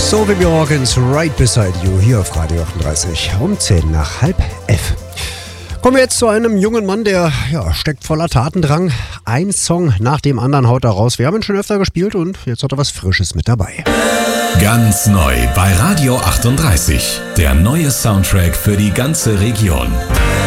So wie Morgens right beside you hier auf Radio 38 um 10 nach halb 11. Kommen wir jetzt zu einem jungen Mann, der steckt voller Tatendrang. Ein Song nach dem anderen haut er raus. Wir haben ihn schon öfter gespielt und jetzt hat er was Frisches mit dabei. Ganz neu bei Radio 38. Der neue Soundtrack für die ganze Region.